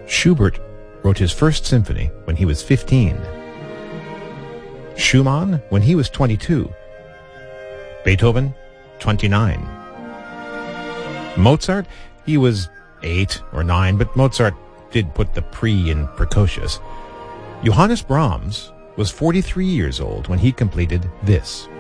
Schubert wrote his first symphony when he was 15. Schumann when he was 22. Beethoven, 29. Mozart, he was 8 or 9, but Mozart did put the pre in precocious. Johannes Brahms was 43 years old when he completed this.